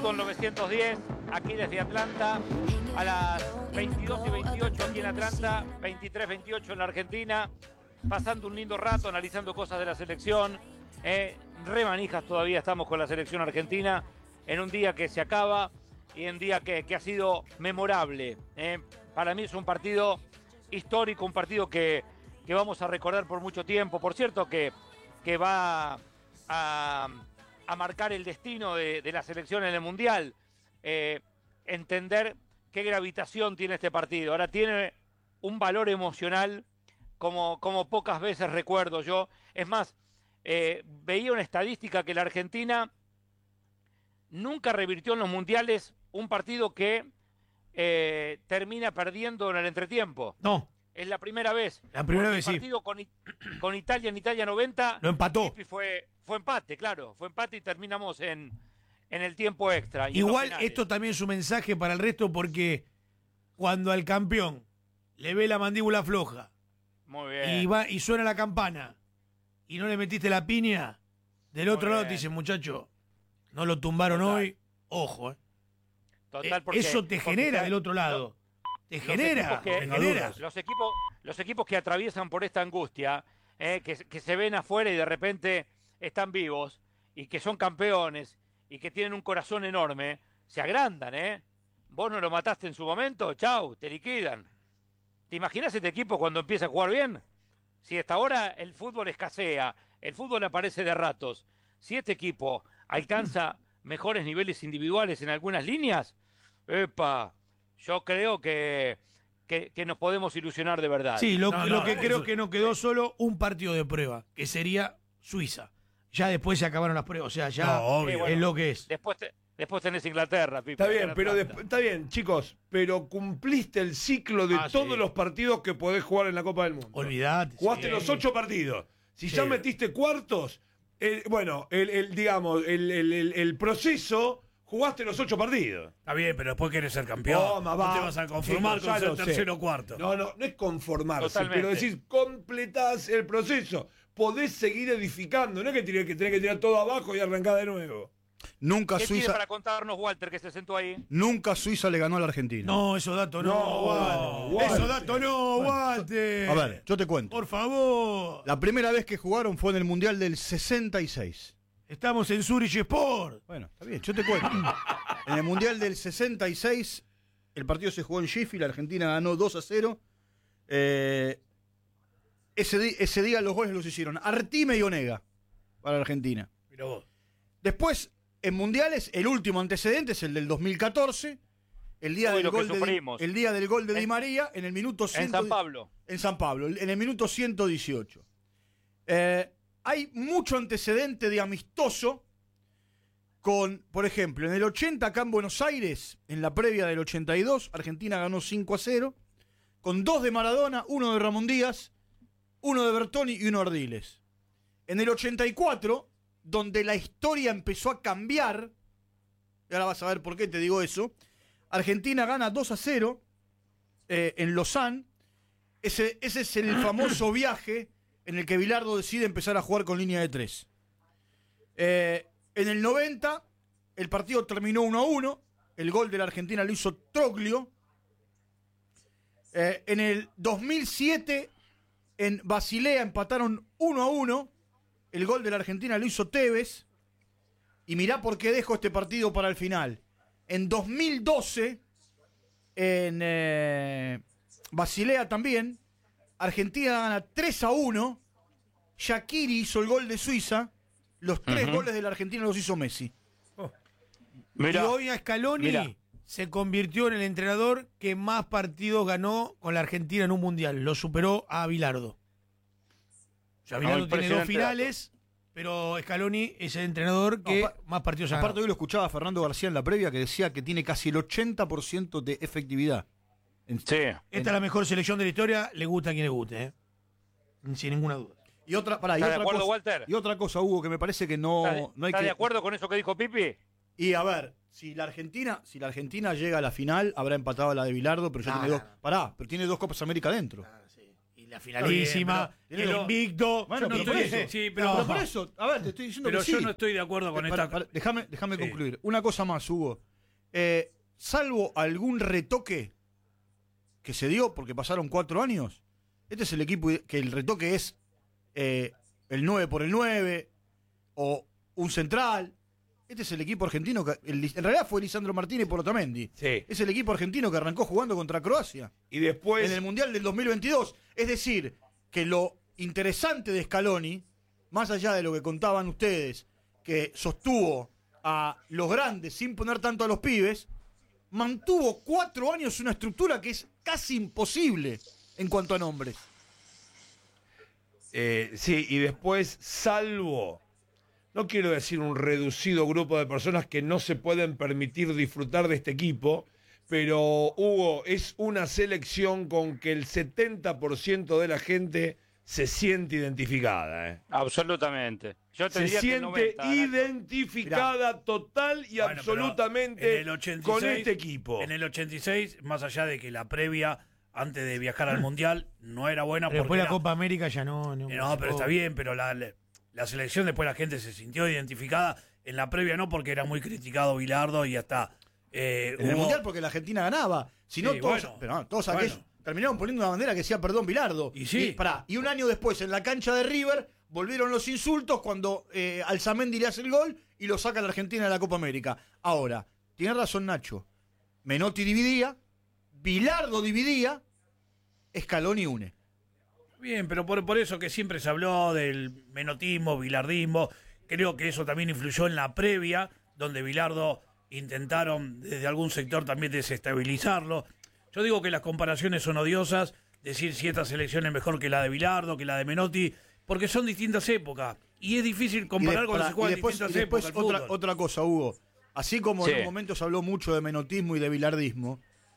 Fútbol 910, aquí desde Atlanta, a las 22:28 aquí en Atlanta, 23:28 en la Argentina, pasando un lindo rato, analizando cosas de la selección. Remanijas todavía estamos con la selección argentina, en un día que se acaba y en un día que ha sido memorable. Para mí es un partido histórico, un partido que vamos a recordar por mucho tiempo. Por cierto, que va a marcar el destino de la selección en el Mundial. Entender qué gravitación tiene este partido. Ahora tiene un valor emocional como pocas veces recuerdo yo. Es más, veía una estadística que la Argentina nunca revirtió en los mundiales un partido que termina perdiendo en el entretiempo. No. Es la primera vez. La primera vez, sí. El partido con Italia en Italia 90. Lo empató. Fue empate, claro. Fue empate y terminamos en el tiempo extra. Igual esto también es un mensaje para el resto, porque cuando al campeón le ve la mandíbula floja, muy bien, y suena la campana y no le metiste la piña, del otro lado te dicen, muchacho, no lo tumbaron hoy, ojo. Total, porque, eso te genera del otro lado. Te genera. Los equipos que atraviesan por esta angustia, que se ven afuera y de repente están vivos, y que son campeones, y que tienen un corazón enorme, se agrandan, Vos no lo mataste en su momento, chau, te liquidan. ¿Te imaginas este equipo cuando empieza a jugar bien? Si hasta ahora el fútbol escasea, el fútbol aparece de ratos, si este equipo alcanza mejores niveles individuales en algunas líneas, ¡epa! Yo creo que nos podemos ilusionar de verdad. Sí, lo que creo que no quedó solo un partido de prueba, que sería Suiza. Ya después se acabaron las pruebas, o sea, ya es lo que es. Después tenés Inglaterra, Pipe. Está bien, pero está bien, chicos, pero cumpliste el ciclo de todos los partidos que podés jugar en la Copa del Mundo. Olvidate. Jugaste los 8 partidos. Si ya metiste cuartos, el proceso... Jugaste los 8 partidos. Está bien, pero después querés ser campeón. No te vas a conformar con ser tercero o cuarto. No es conformarse. Totalmente. Pero decir, completás el proceso. Podés seguir edificando. No es que tenés que tirar todo abajo y arrancar de nuevo. Nunca ¿Qué tiene Suiza. para contarnos Walter, que se sentó ahí? Nunca Suiza le ganó a la Argentina. No, esos datos no, Walter. Esos datos no, Walter. A ver, yo te cuento. Por favor. La primera vez que jugaron fue en el Mundial del 66. Estamos en Zurich Sport. Bueno, está bien, yo te cuento. En el Mundial del 66, el partido se jugó en Sheffield, la Argentina ganó 2-0. Ese día los goles los hicieron Artime y Onega para la Argentina. Mirá vos. Después, en Mundiales, el último antecedente es el del 2014, el día del gol de Di María, en el minuto 100. En San Pablo. En San Pablo, en el minuto 118. Hay mucho antecedente de amistoso con, por ejemplo, en el 80 acá en Buenos Aires, en la previa del 82, Argentina ganó 5-0, con 2 de Maradona, 1 de Ramón Díaz, 1 de Bertoni y 1 de Ardiles. En el 84, donde la historia empezó a cambiar, y ahora vas a ver por qué te digo eso, Argentina gana 2-0 en Lausanne. Ese es el famoso viaje en el que Bilardo decide empezar a jugar con línea de 3. En el 90, el partido terminó 1-1. El gol de la Argentina lo hizo Troglio. En el 2007, en Basilea empataron 1-1. El gol de la Argentina lo hizo Tevez. Y mirá por qué dejo este partido para el final. En 2012, en Basilea también, Argentina gana 3-1. Shaqiri hizo el gol de Suiza. Los 3 goles de la Argentina los hizo Messi. Y hoy a Scaloni se convirtió en el entrenador que más partidos ganó con la Argentina en un mundial. Lo superó a Bilardo. O sea, Bilardo tiene 2 finales, pero Scaloni es el entrenador que más partidos ha ganado. Aparte, hoy lo escuchaba Fernando García en la previa, que decía que tiene casi el 80% de efectividad. Sí. Esta es la mejor selección de la historia, le gusta a quien le guste, sin ninguna duda. Y otra, ¿Estás de acuerdo, Walter? Y otra cosa, Hugo, que me parece que no hay que... ¿Estás de acuerdo con eso que dijo Pipi? Y a ver, si la Argentina llega a la final, habrá empatado a la de Bilardo, pero ya tiene 2. Pará, pero tiene 2 Copas América adentro. Sí. Y la finalísima, el invicto. Bueno, pero por eso, a ver, te estoy diciendo que sí. Pero yo no estoy de acuerdo con esta. Déjame concluir. Una cosa más, Hugo. Salvo algún retoque que se dio, porque pasaron 4 años, este es el equipo que el retoque es el 9 por el 9 o un central. Este es el equipo argentino que en realidad fue Lisandro Martínez por Otamendi. Sí. Es el equipo argentino que arrancó jugando contra Croacia. Y después en el Mundial del 2022. Es decir, que lo interesante de Scaloni, más allá de lo que contaban ustedes, que sostuvo a los grandes sin poner tanto a los pibes, mantuvo 4 años una estructura que es casi imposible en cuanto a nombres. Sí, y después, salvo, no quiero decir un reducido grupo de personas que no se pueden permitir disfrutar de este equipo, pero Hugo, es una selección con que el 70% de la gente se siente identificada. Absolutamente. Yo te se diría siente que 90, identificada total y absolutamente con este equipo. En el 86, más allá de que la previa, antes de viajar al Mundial, no era buena. Pero después la Copa América ya no. No, pero está bien, pero la selección después la gente se sintió identificada. En la previa no, porque era muy criticado Bilardo y hasta... en el Mundial porque la Argentina ganaba. Si no, todos aquellos terminaron poniendo una bandera que decía perdón Bilardo. Y un año después, en la cancha de River, volvieron los insultos cuando Alzamendi le hace el gol y lo saca a la Argentina de la Copa América. Ahora, tiene razón Nacho. Menotti dividía, Bilardo dividía, Scaloni une. Bien, pero por eso que siempre se habló del menotismo, bilardismo, creo que eso también influyó en la previa, donde Bilardo intentaron desde algún sector también desestabilizarlo. Yo digo que las comparaciones son odiosas, decir si esta selección es mejor que la de Bilardo, que la de Menotti, porque son distintas épocas, y es difícil comparar cuando se juegan distintas épocas. Y después otra cosa, Hugo, así como en un momento se habló mucho de menotismo y de bilardismo,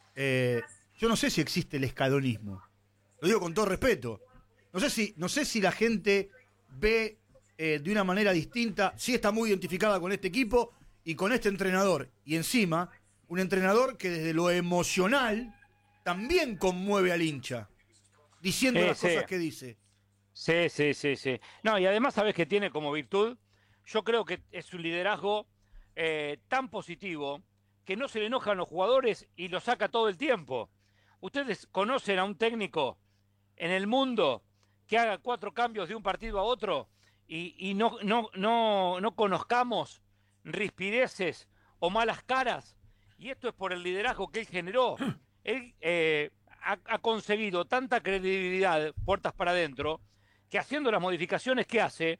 yo no sé si existe el escalonismo, lo digo con todo respeto. No sé si la gente ve de una manera distinta, sí está muy identificada con este equipo y con este entrenador. Y encima, un entrenador que desde lo emocional también conmueve al hincha, diciendo las cosas que dice. Sí. No, y además, ¿sabes qué tiene como virtud? Yo creo que es un liderazgo tan positivo que no se le enojan los jugadores y lo saca todo el tiempo. Ustedes conocen a un técnico en el mundo que haga 4 cambios de un partido a otro y no conozcamos rispideces o malas caras, y esto es por el liderazgo que él generó. Él ha conseguido tanta credibilidad puertas para adentro que haciendo las modificaciones que hace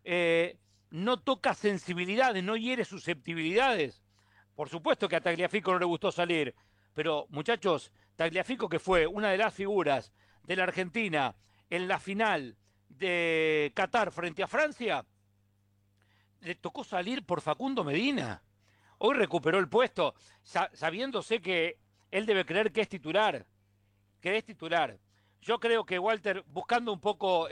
no toca sensibilidades, no hiere susceptibilidades. Por supuesto que a Tagliafico no le gustó salir, pero muchachos, Tagliafico, que fue una de las figuras de la Argentina en la final de Qatar frente a Francia, le tocó salir por Facundo Medina. Hoy recuperó el puesto, sabiéndose que él debe creer que es titular. Yo creo que, Walter, buscando un poco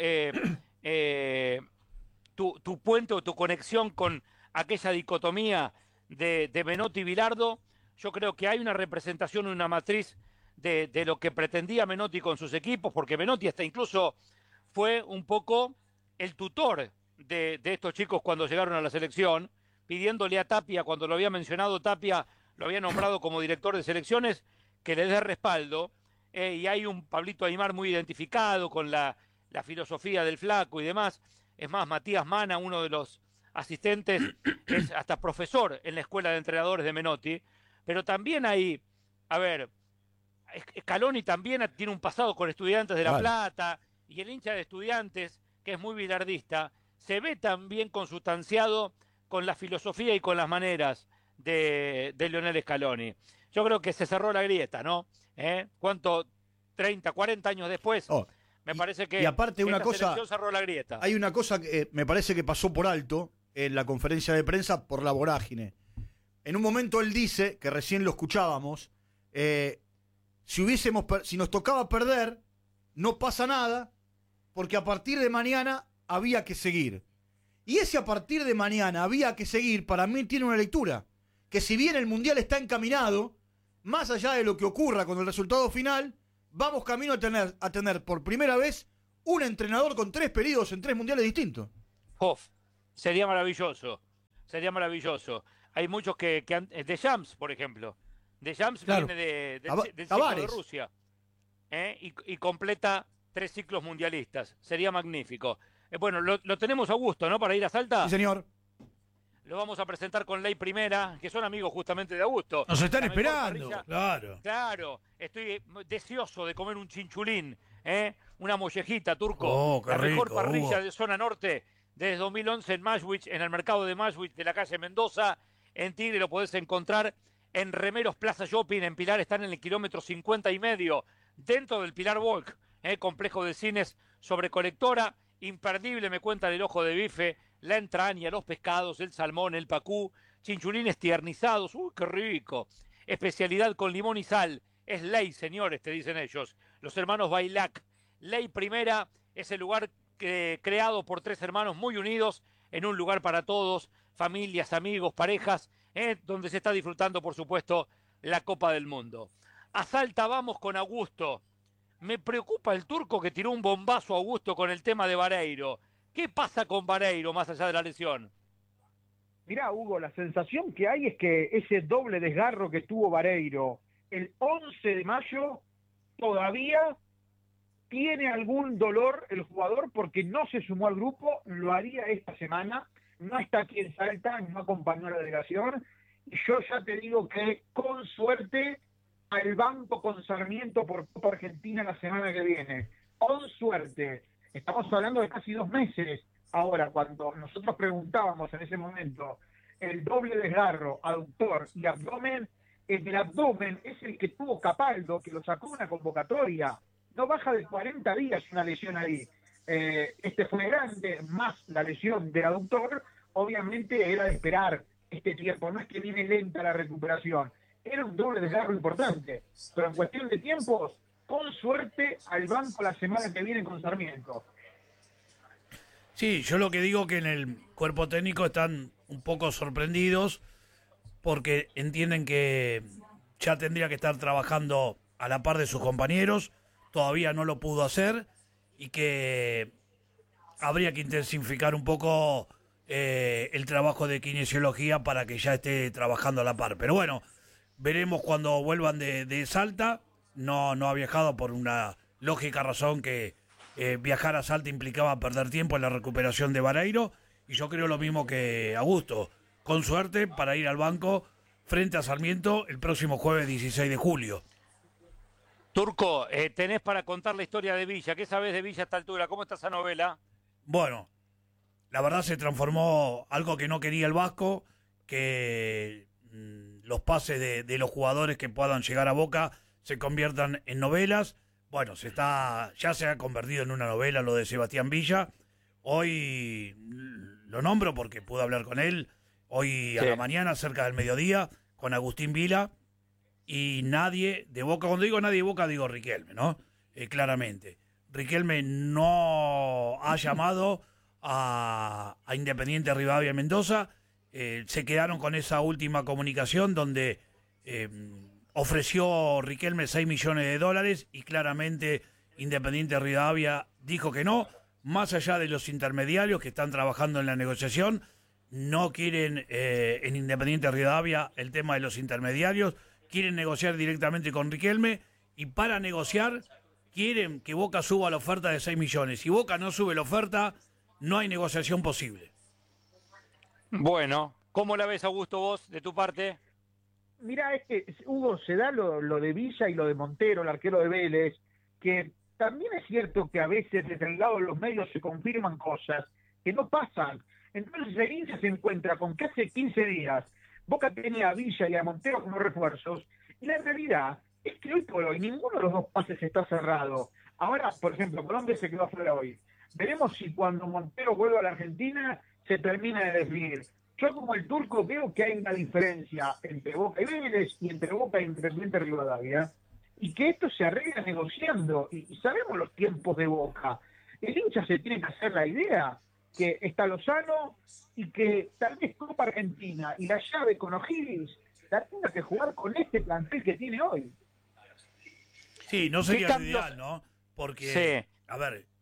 tu puente o tu conexión con aquella dicotomía de Menotti y Bilardo, yo creo que hay una representación, una matriz de lo que pretendía Menotti con sus equipos, porque Menotti hasta incluso fue un poco el tutor de estos chicos cuando llegaron a la selección, pidiéndole a Tapia, cuando lo había mencionado Tapia, lo había nombrado como director de selecciones, que le dé respaldo, y hay un Pablito Aimar muy identificado con la filosofía del Flaco y demás. Es más, Matías Mana, uno de los asistentes, es hasta profesor en la escuela de entrenadores de Menotti, pero también hay, Scaloni también tiene un pasado con Estudiantes de La Plata, y el hincha de Estudiantes, que es muy bilardista, se ve también consustanciado con la filosofía y con las maneras de Lionel Scaloni. Yo creo que se cerró la grieta, ¿no? ¿Cuánto? 30, 40 años después, me parece que y aparte una cosa, cerró la grieta. Hay una cosa que me parece que pasó por alto en la conferencia de prensa por la vorágine. En un momento él dice, que recién lo escuchábamos, si nos tocaba perder, no pasa nada, porque a partir de mañana había que seguir. Y ese a partir de mañana había que seguir, para mí tiene una lectura, que si bien el Mundial está encaminado, más allá de lo que ocurra con el resultado final, vamos camino a tener por primera vez un entrenador con 3 periodos en 3 mundiales distintos. Sería maravilloso. Hay muchos que han, de Jams, por ejemplo. De Jams viene del ciclo de Rusia. Y completa 3 ciclos mundialistas. Sería magnífico. Bueno, lo tenemos a gusto, ¿no? Para ir a Salta. Sí, señor. Lo vamos a presentar con Ley Primera, que son amigos justamente de Augusto. Nos están esperando. Claro. Estoy deseoso de comer un chinchulín, una mollejita, Turco. Qué la mejor rico, parrilla de zona norte desde 2011 en Mashwich, en el mercado de Mashwich de la calle Mendoza. En Tigre lo podés encontrar en Remeros Plaza Shopping. En Pilar están en el kilómetro 50,5, dentro del Pilar Volk, complejo de cines sobre Colectora. Imperdible, me cuentan, el ojo de bife, la entraña, los pescados, el salmón, el pacú, chinchulines tiernizados. ¡Uy, qué rico! Especialidad con limón y sal. Es Ley, señores, te dicen ellos. Los hermanos Bailac. Ley Primera es el lugar creado por 3 hermanos muy unidos en un lugar para todos, familias, amigos, parejas, donde se está disfrutando, por supuesto, la Copa del Mundo. A Salta vamos con Augusto. Me preocupa el Turco, que tiró un bombazo a Augusto con el tema de Vareiro. ¿Qué pasa con Vareiro más allá de la lesión? Mirá, Hugo, la sensación que hay es que ese doble desgarro que tuvo Vareiro el 11 de mayo todavía tiene algún dolor el jugador porque no se sumó al grupo, lo haría esta semana, no está aquí en Salta, no acompañó a la delegación, y yo ya te digo que con suerte al banco con Sarmiento por Copa Argentina la semana que viene, con suerte. Estamos hablando de casi 2 meses. Ahora, cuando nosotros preguntábamos en ese momento el doble desgarro, aductor y abdomen, el del abdomen es el que tuvo Capaldo, que lo sacó una convocatoria. No baja de 40 días una lesión ahí. Este fue grande, más la lesión del aductor, obviamente era de esperar este tiempo. No es que viene lenta la recuperación. Era un doble desgarro importante. Pero en cuestión de tiempos, con suerte al banco la semana que viene con Sarmiento. Sí, yo lo que digo que en el cuerpo técnico están un poco sorprendidos porque entienden que ya tendría que estar trabajando a la par de sus compañeros, todavía no lo pudo hacer y que habría que intensificar un poco el trabajo de kinesiología para que ya esté trabajando a la par. Pero bueno, veremos cuando vuelvan de Salta. No ha viajado por una lógica razón que viajar a Salta implicaba perder tiempo en la recuperación de Vareiro, y yo creo lo mismo que Augusto, con suerte para ir al banco frente a Sarmiento el próximo jueves 16 de julio. Turco, tenés para contar la historia de Villa. ¿Qué sabés de Villa a esta altura? ¿Cómo está esa novela? Bueno, la verdad se transformó algo que no quería el Vasco, que los pases de los jugadores que puedan llegar a Boca se conviertan en novelas. Bueno, ya se ha convertido en una novela lo de Sebastián Villa. Hoy lo nombro porque pude hablar con él hoy a la mañana, cerca del mediodía, con Agustín Vila, y nadie de Boca, cuando digo nadie de Boca digo Riquelme, ¿no? Claramente. Riquelme no ha llamado a Independiente Rivadavia Mendoza. Se quedaron con esa última comunicación donde ofreció Riquelme $6 millones y claramente Independiente Rivadavia dijo que no. Más allá de los intermediarios que están trabajando en la negociación, no quieren en Independiente Rivadavia el tema de los intermediarios, quieren negociar directamente con Riquelme, y para negociar quieren que Boca suba la oferta de 6 millones. Si Boca no sube la oferta, no hay negociación posible. Bueno, ¿cómo la ves, Augusto, vos, de tu parte? Mirá, es que, Hugo, se da lo de Villa y lo de Montero, el arquero de Vélez, que también es cierto que a veces desde el lado de los medios se confirman cosas que no pasan. Entonces el hincha se encuentra con que hace 15 días Boca tenía a Villa y a Montero como refuerzos, y la realidad es que hoy por hoy ninguno de los dos pases está cerrado. Ahora, por ejemplo, Colombia se quedó fuera hoy. Veremos si cuando Montero vuelva a la Argentina se termina de definir. Yo, como el Turco, veo que hay una diferencia entre Boca y Vélez y entre Boca y Independiente Rivadavia, y que esto se arregla negociando, y sabemos los tiempos de Boca. El hincha se tiene que hacer la idea que está Lozano y que tal vez Copa Argentina y la llave con O'Higgins la tenga que jugar con este plantel que tiene hoy. Sí, no sería lo ideal, ¿no? Porque, a ver,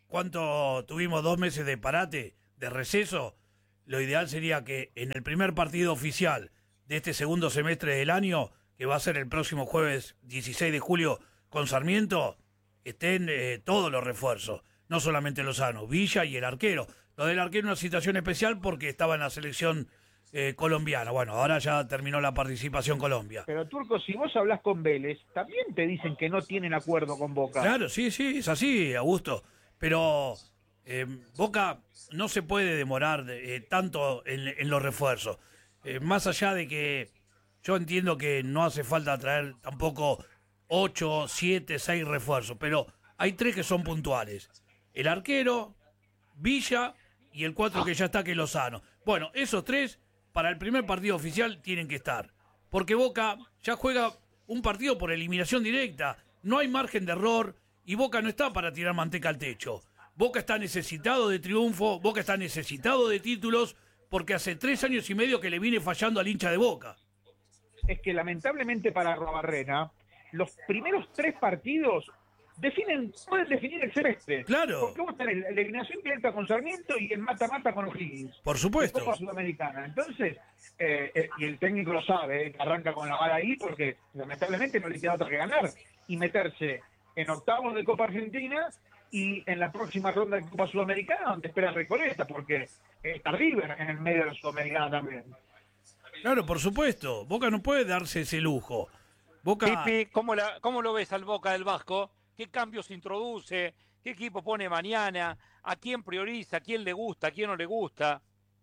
cuánto tuvimos 2 meses de parate, de receso, lo ideal sería que en el primer partido oficial de este segundo semestre del año, que va a ser el próximo jueves 16 de julio con Sarmiento, estén todos los refuerzos, no solamente Lozano, Villa y el arquero. Lo del arquero es una situación especial porque estaba en la selección colombiana. Bueno, ahora ya terminó la participación Colombia. Pero Turco, si vos hablas con Vélez, también te dicen que no tienen acuerdo con Boca. Claro, sí, es así, Augusto. Pero Boca no se puede demorar tanto en los refuerzos. Más allá de que yo entiendo que no hace falta traer tampoco 8, 7, 6 refuerzos, pero hay 3 que son puntuales. El arquero, Villa y el 4 que ya está, que es Lozano. Bueno, esos 3 para el primer partido oficial tienen que estar. Porque Boca ya juega un partido por eliminación directa. No hay margen de error y Boca no está para tirar manteca al techo. Boca está necesitado de triunfo, Boca está necesitado de títulos, porque hace 3 años y medio que le viene fallando al hincha de Boca. Es que lamentablemente para Arrobarrena, los primeros 3 partidos pueden definir el semestre. Claro. Porque vos tenés la eliminación directa con Sarmiento y el mata-mata con O'Higgins. Por supuesto. Copa Sudamericana. Entonces, y el técnico lo sabe, que arranca con la bala ahí porque lamentablemente no le queda otra que ganar y meterse en octavos de Copa Argentina y en la próxima ronda de Copa Sudamericana donde espera Recoleta, porque está River en el medio de la Sudamericana también. Claro, por supuesto. Boca no puede darse ese lujo. Boca... Pipi, ¿cómo lo ves al Boca del Vasco? ¿Qué cambios introduce? ¿Qué equipo pone mañana? ¿A quién prioriza? ¿A quién le gusta? ¿A quién no le gusta?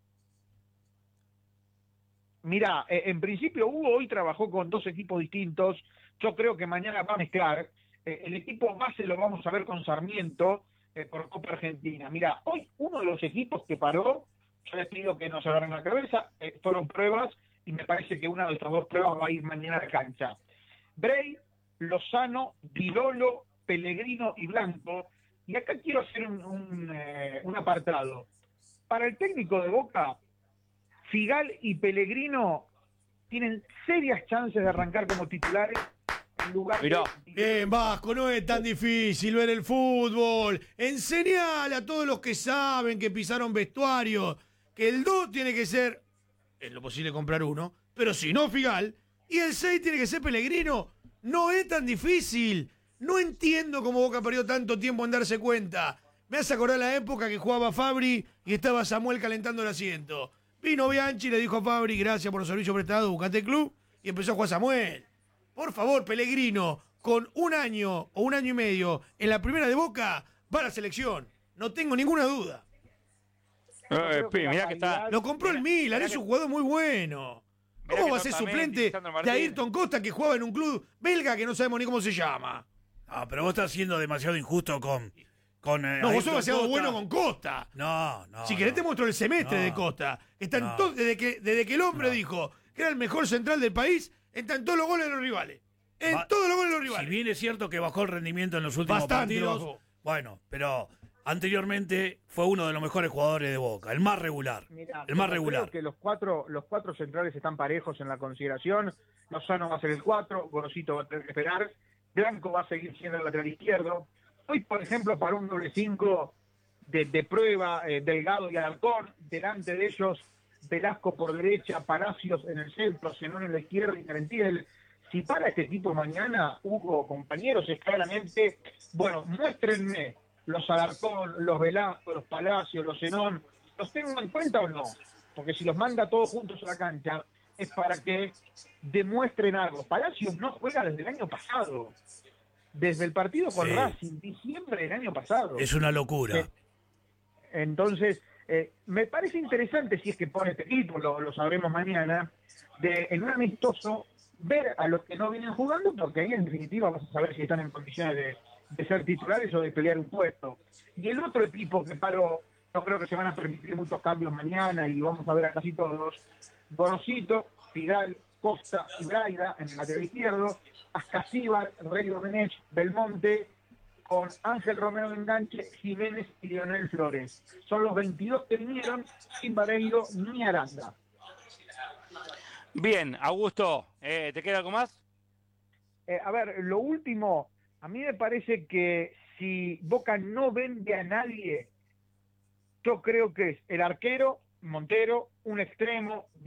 Mirá, en principio Hugo hoy trabajó con 2 equipos distintos. Yo creo que mañana va a mezclar. El equipo base lo vamos a ver con Sarmiento por Copa Argentina. Mirá, hoy uno de los equipos que paró, yo les pido que no se agarren la cabeza, fueron pruebas y me parece que una de estas 2 pruebas va a ir mañana a la cancha. Bray, Lozano, Dilolo, Pellegrino y Blanco. Y acá quiero hacer un apartado. Para el técnico de Boca, Figal y Pellegrino tienen serias chances de arrancar como titulares en lugar Mirá. de... Bien, Vasco, no es tan difícil ver el fútbol. Enseñale a todos los que saben que pisaron vestuario que el 2 tiene que ser, en lo posible comprar uno, pero si no Figal, y el 6 tiene que ser Pellegrino. No es tan difícil. No entiendo cómo Boca perdió tanto tiempo en darse cuenta. Me hace acordar la época que jugaba Fabri y estaba Samuel calentando el asiento. Vino Bianchi y le dijo a Fabri, gracias por los servicios prestados, buscate el club, y empezó a jugar Samuel. Por favor, Pellegrino, con 1 año o 1 año y medio en la primera de Boca, va a la selección. No tengo ninguna duda. Mirá que está. Lo compró el Milan, es un jugador muy bueno. ¿Cómo va a ser suplente de Ayrton Costa, que jugaba en un club belga que no sabemos ni cómo se llama? Ah, pero vos estás siendo demasiado injusto con no, vos sos demasiado bueno con Costa. No. Si querés te muestro el semestre de Costa. Están desde que el hombre dijo que era el mejor central del país, están todos los goles de los rivales. Todos los goles de los rivales. Si bien es cierto que bajó el rendimiento en los últimos partidos, bajó. Bueno, pero anteriormente fue uno de los mejores jugadores de Boca, el más regular. El más regular. Creo que los cuatro centrales están parejos en la consideración. Lozano va a ser el 4, Gorosito va a tener que esperar, Blanco va a seguir siendo el lateral izquierdo. Hoy, por ejemplo, para un doble 5 de prueba, Delgado y Alarcón, delante de ellos Velasco por derecha, Palacios en el centro, Zenón en la izquierda y Carentiel. Si para este equipo mañana, Hugo, compañeros, es claramente, bueno, muéstrenme los Alarcón, los Velasco, los Palacios, los Zenón, ¿los tengo en cuenta o no? Porque si los manda todos juntos a la cancha, es para que demuestren algo. Palacios no juega desde el año pasado. Desde el partido con Racing, diciembre del año pasado. Es una locura. Entonces, me parece interesante, si es que pone este equipo, lo sabremos mañana, en un amistoso, ver a los que no vienen jugando, porque ahí en definitiva vas a saber si están en condiciones de ser titulares o de pelear un puesto. Y el otro equipo que paró, no creo que se van a permitir muchos cambios mañana y vamos a ver a casi todos, Gorosito, Figal, Costa y Braida en el lateral izquierdo, Ascasíbar, Rey Domenech, Belmonte, con Ángel Romero de enganche, Jiménez y Lionel Flores. Son los 22 que vinieron sin Vareiro ni Aranda. Bien, Augusto, ¿te queda algo más? A ver, lo último, a mí me parece que si Boca no vende a nadie, yo creo que es el arquero, Montero, un extremo,